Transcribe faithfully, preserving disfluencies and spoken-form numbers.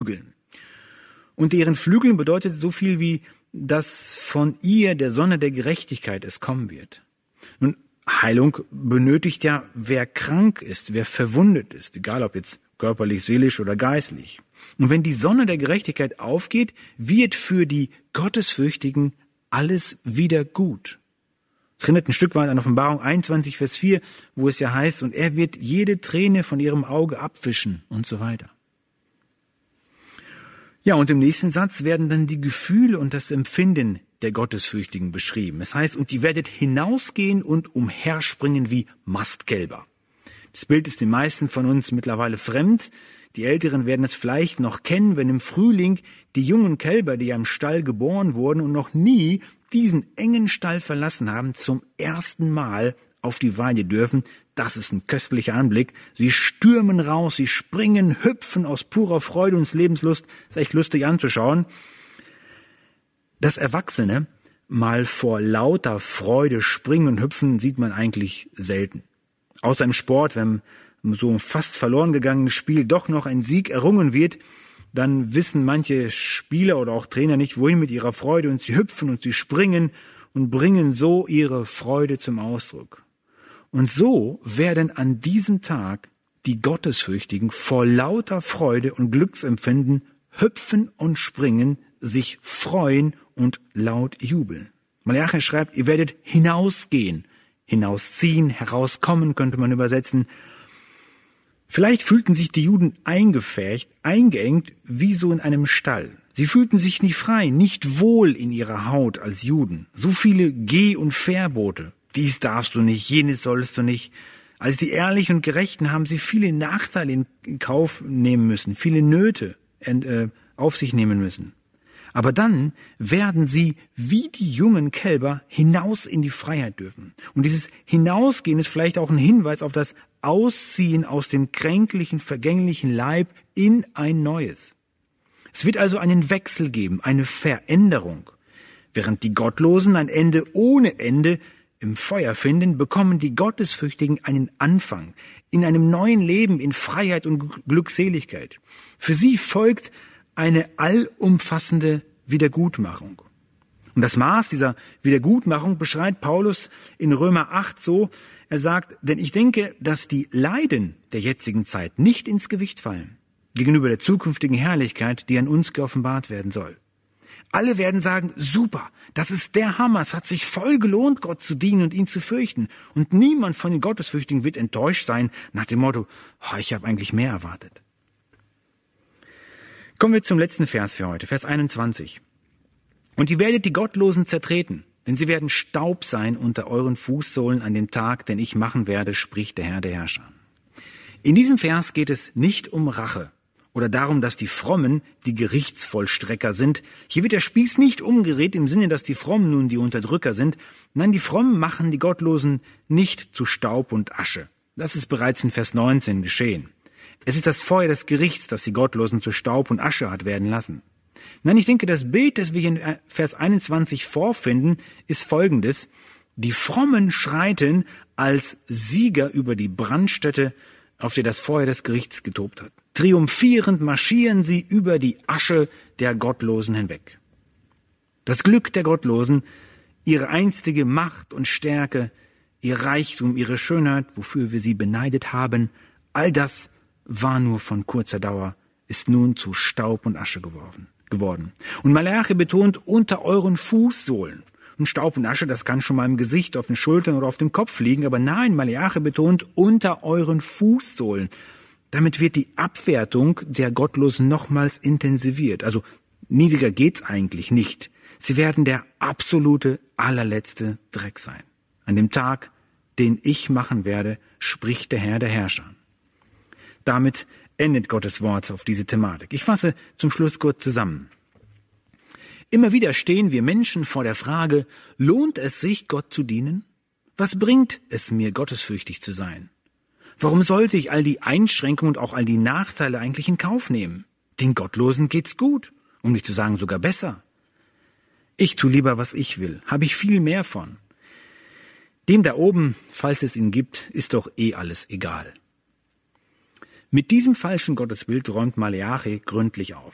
Flügeln. Und deren Flügeln bedeutet so viel wie, dass von ihr, der Sonne der Gerechtigkeit, es kommen wird. Nun, Heilung benötigt ja, wer krank ist, wer verwundet ist, egal ob jetzt körperlich, seelisch oder geistlich. Und wenn die Sonne der Gerechtigkeit aufgeht, wird für die Gottesfürchtigen alles wieder gut. Es erinnert ein Stück weit an Offenbarung einundzwanzig, Vers vier, wo es ja heißt, und er wird jede Träne von ihrem Auge abwischen und so weiter. Ja, und im nächsten Satz werden dann die Gefühle und das Empfinden der Gottesfürchtigen beschrieben. Es heißt, und ihr werdet hinausgehen und umherspringen wie Mastkälber. Das Bild ist den meisten von uns mittlerweile fremd. Die Älteren werden es vielleicht noch kennen, wenn im Frühling die jungen Kälber, die ja im Stall geboren wurden und noch nie diesen engen Stall verlassen haben, zum ersten Mal auf die Weide dürfen. Das ist ein köstlicher Anblick. Sie stürmen raus, sie springen, hüpfen aus purer Freude und Lebenslust. Ist echt lustig anzuschauen. Dass Erwachsene mal vor lauter Freude springen und hüpfen, sieht man eigentlich selten. Außer im Sport, wenn so ein fast verloren gegangenes Spiel doch noch ein Sieg errungen wird, dann wissen manche Spieler oder auch Trainer nicht, wohin mit ihrer Freude, und sie hüpfen und sie springen und bringen so ihre Freude zum Ausdruck. Und so werden an diesem Tag die Gottesfürchtigen vor lauter Freude und Glücksempfinden hüpfen und springen, sich freuen und laut jubeln. Malachi schreibt, ihr werdet hinausgehen, hinausziehen, herauskommen, könnte man übersetzen. Vielleicht fühlten sich die Juden eingepfercht, eingeengt, wie so in einem Stall. Sie fühlten sich nicht frei, nicht wohl in ihrer Haut als Juden. So viele Geh- und Verbote. Dies darfst du nicht, jenes sollst du nicht. Als die Ehrlichen und Gerechten haben sie viele Nachteile in Kauf nehmen müssen, viele Nöte äh, auf sich nehmen müssen. Aber dann werden sie wie die jungen Kälber hinaus in die Freiheit dürfen. Und dieses Hinausgehen ist vielleicht auch ein Hinweis auf das Ausziehen aus dem kränklichen, vergänglichen Leib in ein neues. Es wird also einen Wechsel geben, eine Veränderung. Während die Gottlosen ein Ende ohne Ende im Feuer finden, bekommen die Gottesfürchtigen einen Anfang in einem neuen Leben, in Freiheit und Glückseligkeit. Für sie folgt eine allumfassende Wiedergutmachung. Und das Maß dieser Wiedergutmachung beschreibt Paulus in Römer acht so, er sagt, denn ich denke, dass die Leiden der jetzigen Zeit nicht ins Gewicht fallen, gegenüber der zukünftigen Herrlichkeit, die an uns geoffenbart werden soll. Alle werden sagen, super, das ist der Hammer, es hat sich voll gelohnt, Gott zu dienen und ihn zu fürchten. Und niemand von den Gottesfürchtigen wird enttäuscht sein nach dem Motto, oh, ich habe eigentlich mehr erwartet. Kommen wir zum letzten Vers für heute, Vers einundzwanzig. Und ihr werdet die Gottlosen zertreten, denn sie werden Staub sein unter euren Fußsohlen an dem Tag, den ich machen werde, spricht der Herr der Herrscher. In diesem Vers geht es nicht um Rache oder darum, dass die Frommen die Gerichtsvollstrecker sind. Hier wird der Spieß nicht umgedreht im Sinne, dass die Frommen nun die Unterdrücker sind. Nein, die Frommen machen die Gottlosen nicht zu Staub und Asche. Das ist bereits in Vers neunzehn geschehen. Es ist das Feuer des Gerichts, das die Gottlosen zu Staub und Asche hat werden lassen. Nein, ich denke, das Bild, das wir hier in Vers einundzwanzig vorfinden, ist folgendes. Die Frommen schreiten als Sieger über die Brandstätte, auf der das Feuer des Gerichts getobt hat. Triumphierend marschieren sie über die Asche der Gottlosen hinweg. Das Glück der Gottlosen, ihre einstige Macht und Stärke, ihr Reichtum, ihre Schönheit, wofür wir sie beneidet haben, all das war nur von kurzer Dauer, ist nun zu Staub und Asche geworden. geworden. Und Malachi betont unter euren Fußsohlen. Und Staub und Asche, das kann schon mal im Gesicht, auf den Schultern oder auf dem Kopf liegen, aber nein, Malachi betont unter euren Fußsohlen. Damit wird die Abwertung der Gottlosen nochmals intensiviert. Also niedriger geht's eigentlich nicht. Sie werden der absolute, allerletzte Dreck sein. An dem Tag, den ich machen werde, spricht der Herr der Herrscher. Damit endet Gottes Wort auf diese Thematik. Ich fasse zum Schluss kurz zusammen. Immer wieder stehen wir Menschen vor der Frage, lohnt es sich, Gott zu dienen? Was bringt es mir, gottesfürchtig zu sein? Warum sollte ich all die Einschränkungen und auch all die Nachteile eigentlich in Kauf nehmen? Den Gottlosen geht's gut, um nicht zu sagen sogar besser. Ich tue lieber, was ich will, habe ich viel mehr von. Dem da oben, falls es ihn gibt, ist doch eh alles egal. Mit diesem falschen Gottesbild räumt Maleachi gründlich auf.